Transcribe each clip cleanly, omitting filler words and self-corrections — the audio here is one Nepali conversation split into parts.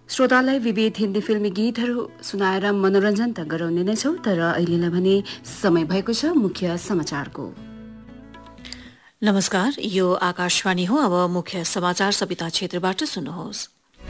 श्रोतालाई विविध हिन्दी फिल्मी गीतहरू सुनाएर मनोरञ्जन त गराउने नै छौं, तर अहिलेलाई भने समय भएको छ मुख्य समाचारको। नमस्कार, यो आकाशवाणी हो। अब मुख्य समाचार सविता क्षेत्रबाट सुन्नुहोस्।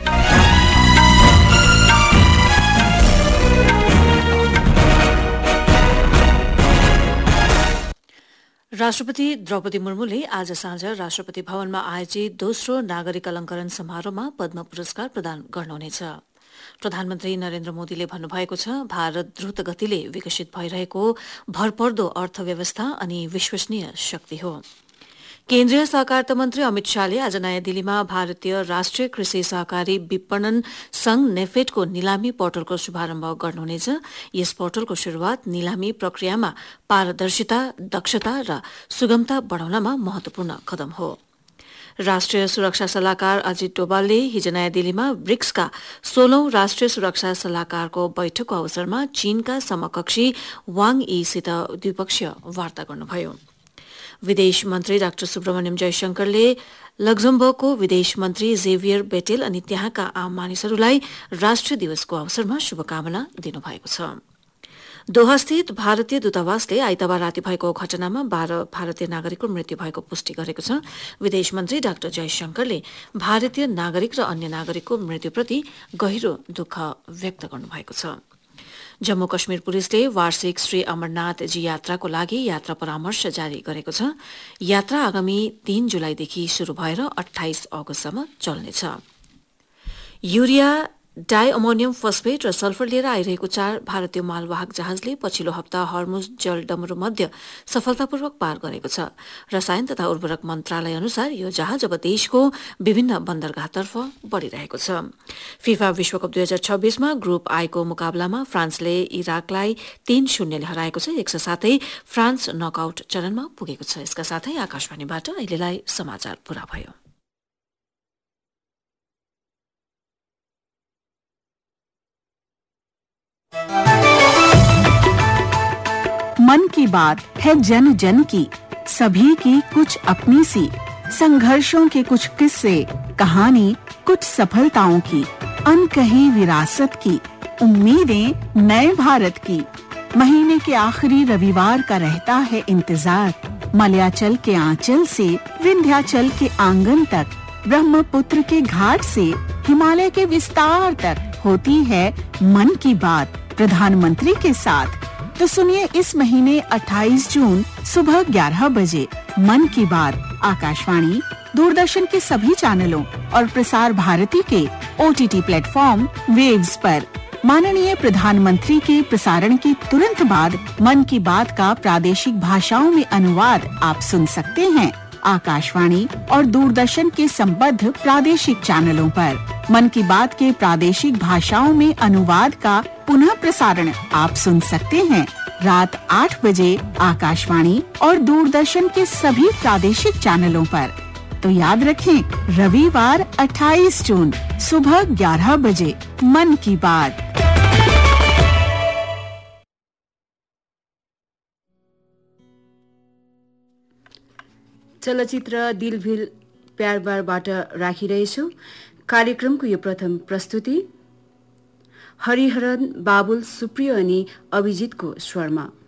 राष्ट्रपति द्रौपदी मुर्मुले आज साँझ राष्ट्रपति भवनमा आयोजित दोस्रो नागरिक अलंकरण समारोहमा पद्म पुरस्कार प्रदान गर्नुहुनेछ। प्रधानमन्त्री नरेन्द्र मोदीले भन्नुभएको छ, भारत द्रुत गतिले विकसित भइरहेको भरपर्दो अर्थव्यवस्था अनि विश्वसनीय शक्ति हो। केन्द्रीय सहकारिता मन्त्री अमित शाहले आज नयाँ दिल्लीमा भारतीय राष्ट्रिय कृषि सहकारी विपणन संघ नेफेडको निलामी पोर्टलको शुभारम्भ गर्नुहुनेछ। यस पोर्टलको शुरूआत निलामी प्रक्रियामा पारदर्शिता, दक्षता र सुगमता बढ़ाउनमा महत्वपूर्ण कदम हो। राष्ट्रिय सुरक्षा सल्लाहकार अजित डोभालले हिज नयाँ दिल्लीमा ब्रिक्सका 16औं राष्ट्रिय सुरक्षा सल्लाहकारको बैठकको अवसरमा चीनका समकक्षी वाङ यीसित द्विपक्षीय वार्ता गर्नुभयो। विदेश मन्त्री डाक्टर सुब्रमण्यम जयशंकरले लक्जमबर्गको विदेश मन्त्री जेभियर बेटेल अनि त्यहाँका आम मानिसहरूलाई राष्ट्रिय दिवसको अवसरमा शुभकामना दिनुभएको छ। दोहास्थित भारतीय दूतावासले आइतबार राति भएको घटनामा 12 भारतीय नागरिकको मृत्यु भएको पुष्टि गरेको छ। विदेश मन्त्री डाक्टर जयशंकरले भारतीय नागरिक र अन्य नागरिकको मृत्युप्रति गहिरो दुःख व्यक्त गर्नुभएको छ। जम्मू कश्मीर पुलिसले वार्षिक श्री अमरनाथजी यात्राको लागि यात्रा परामर्श जारी गरेको छ। यात्रा आगामी 3 जुलाईदेखि शुरू भएर 28 अगस्तसम्म चल्नेछ। युरिया, डाइअमोनियम फस्फेट र सल्फर लिएर आइरहेको 4 भारतीय मालवाहक जहाजले पछिल्लो हप्ता हर्मुज जलडमरू मध्य सफलतापूर्वक पार गरेको छ। रसायन तथा उर्वरक मन्त्रालय अनुसार यो जहाज अब देशको विभिन्न बन्दरगाहतर्फ बढ़िरहेको छ। फिफा विश्वकप 2026मा ग्रुप आई को मुकाबलामा फ्रान्सले इराकलाई 3-0 हराएको छ। यसका साथै फ्रान्स नकआउट चरणमा पुगेको छ। यसका साथै आकाशवाणीबाट अहिलेलाई समाचार पूरा भयो। मन की बात है जन जन की, सभी की कुछ अपनी सी, संघर्षों के कुछ किस्से, कहानी कुछ सफलताओं की, अनकही विरासत की, उम्मीदें नए भारत की। महीने के आखिरी रविवार का रहता है इंतजार। मलयाचल के आंचल से विंध्याचल के आंगन तक, ब्रह्मपुत्र के घाट से हिमालय के विस्तार तक होती है मन की बात प्रधानमंत्री के साथ। तो सुनिए इस महीने 28 जून सुबह 11 बजे मन की बात आकाशवाणी, दूरदर्शन के सभी चैनलों और प्रसार भारती के OTT प्लेटफॉर्म वेव्स पर। माननीय प्रधानमंत्री के प्रसारण के तुरंत बाद मन की बात का प्रादेशिक भाषाओं में अनुवाद आप सुन सकते हैं आकाशवाणी और दूरदर्शन के संबद्ध प्रादेशिक चैनलों पर। मन की बात के प्रादेशिक भाषाओं में अनुवाद का पुनः प्रसारण आप सुन सकते हैं रात 8 बजे आकाशवाणी और दूरदर्शन के सभी प्रादेशिक चैनलों पर। तो याद रखें, रविवार 28 जून सुबह 11 बजे मन की बात। चलचित्र दिल भी प्यार बारबाट राखिरहेछौं। कार्यक्रमको यो प्रथम प्रस्तुति हरिहरन, बाबुल सुप्रियो अनि अभिजितको स्वरमा।